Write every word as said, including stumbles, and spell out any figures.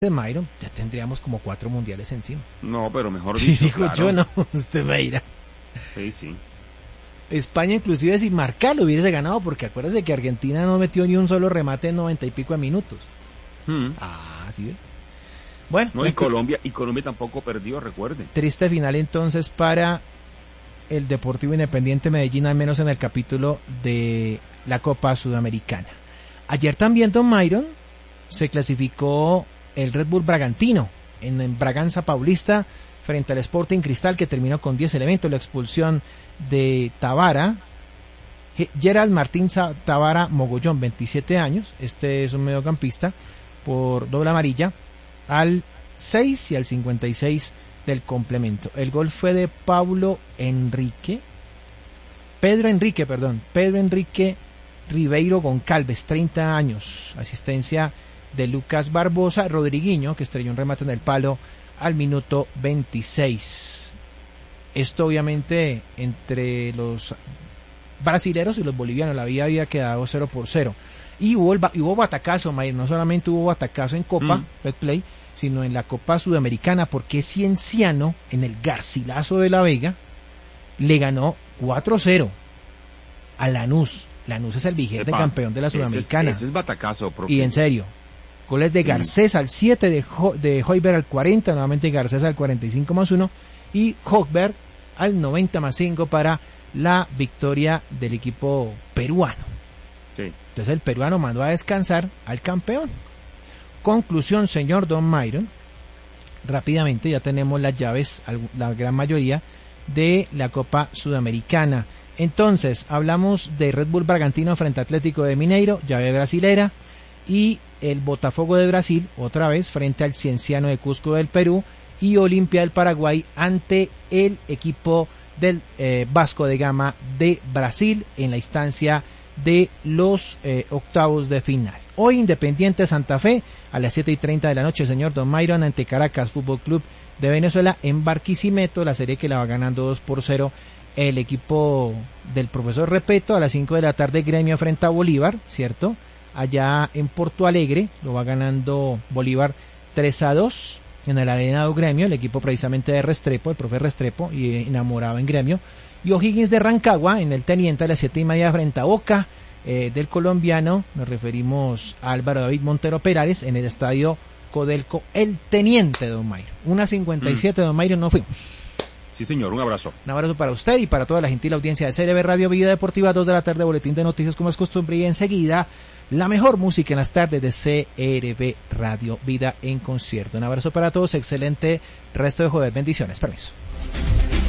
de Myron, ya tendríamos como cuatro mundiales encima. No, pero mejor Sí, dicho, digo claro. yo, no, usted me dirá. Sí, sí. España inclusive sin marcar lo hubiese ganado, porque acuérdese que Argentina no metió ni un solo remate en noventa y pico de minutos. Mm. Ah, sí ve. Bueno, No, y este- Colombia, y Colombia tampoco perdió, recuerden. triste final entonces para el Deportivo Independiente Medellín, al menos en el capítulo de la Copa Sudamericana. Ayer también, don Myron, se clasificó el Red Bull Bragantino en, en Braganza Paulista frente al Sporting Cristal, que terminó con diez elementos. La expulsión de Tabara, Ge- Gerald Martín Sa- Tabara Mogollón, veintisiete años, este es un mediocampista, por doble amarilla, al seis y al cincuenta y seis del complemento. El gol fue de Pablo Enrique, Pedro Enrique, perdón, Pedro Enrique Ribeiro Goncalves, treinta años, asistencia de Lucas Barbosa, Rodriguinho, que estrelló un remate en el palo al minuto veintiséis. Esto obviamente entre los brasileros y los bolivianos, la vida había quedado cero por cero. Y hubo, el, ba- y hubo batacazo, Mayer, no solamente hubo batacazo en Copa Mm. Betplay, sino en la Copa Sudamericana, porque Cienciano, en el Garcilaso de la Vega, le ganó cuatro cero a Lanús. Lanús es el vigente Epa, campeón de la ese es- Sudamericana. Ese es batacazo, profe. Y en serio, goles de Sí. Garcés al siete, de, Jo- de Hoiberg al cuarenta, nuevamente Garcés al cuarenta y cinco más uno, y Hoiberg al noventa más cinco para la victoria del equipo peruano. Sí. Entonces el peruano mandó a descansar al campeón. Conclusión, señor Don Myron, rápidamente ya tenemos las llaves, al- la gran mayoría, de la Copa Sudamericana. Entonces, hablamos de Red Bull Bragantino frente a Atlético de Mineiro, llave brasilera, y el Botafogo de Brasil, otra vez, frente al Cienciano de Cusco del Perú, y Olimpia del Paraguay ante el equipo del eh, Vasco de Gama de Brasil en la instancia de los eh, octavos de final. Hoy Independiente Santa Fe a las siete y treinta de la noche, señor Don Myron, ante Caracas Fútbol Club de Venezuela en Barquisimeto, la serie que la va ganando dos por cero el equipo del profesor Repeto. A las cinco de la tarde Gremio frente a Bolívar, ¿cierto? Allá en Porto Alegre lo va ganando Bolívar tres a dos en el Arenado Gremio, el equipo precisamente de Restrepo, el profe Restrepo, y eh, enamorado en Gremio. Y O'Higgins de Rancagua en el Teniente a las siete y media frente a Boca eh, del colombiano, nos referimos a Álvaro David Montero Perales en el estadio Codelco El Teniente, Don Mayro. una cincuenta y siete, mm. Don Mayro, nos fuimos. Sí, señor, un abrazo. Un abrazo para usted y para toda la gentil audiencia de C R B Radio Vida Deportiva, dos de la tarde, boletín de noticias como es costumbre, y enseguida la mejor música en las tardes de C R B Radio Vida en concierto. Un abrazo para todos, excelente resto de jueves, bendiciones, permiso.